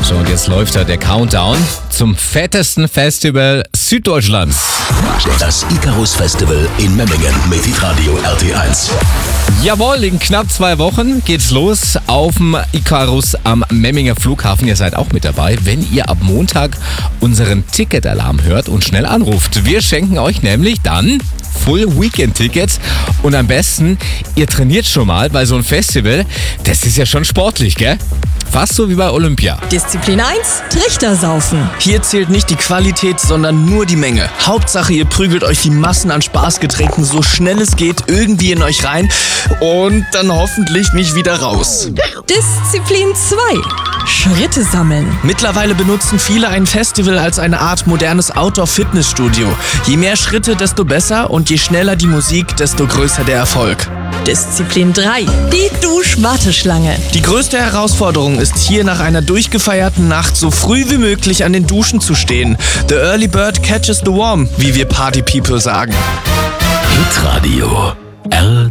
So, und jetzt läuft da der Countdown zum fettesten Festival Süddeutschlands. Das Icarus Festival in Memmingen mit Hitradio RT1. Jawohl, in knapp 2 Wochen geht's los auf dem Icarus am Memminger Flughafen. Ihr seid auch mit dabei, wenn ihr ab Montag unseren Ticketalarm hört und schnell anruft. Wir schenken euch nämlich dann Full Weekend Tickets und am besten, ihr trainiert schon mal, weil so ein Festival, das ist ja schon sportlich, gell? Fast so wie bei Olympia. Disziplin 1, Trichter saufen. Hier zählt nicht die Qualität, sondern nur die Menge. Hauptsache, ihr prügelt euch die Massen an Spaßgetränken so schnell es geht irgendwie in euch rein und dann hoffentlich nicht wieder raus. Disziplin 2, Schritte sammeln. Mittlerweile benutzen viele ein Festival als eine Art modernes Outdoor-Fitnessstudio. Je mehr Schritte, desto besser und je schneller die Musik, desto größer der Erfolg. Disziplin 3, die Duschwarteschlange. Die größte Herausforderung ist hier nach einer durchgefeierten Nacht so früh wie möglich an den Duschen zu stehen. The early bird catches the worm, wie wir Party People sagen. Hitradio RT1.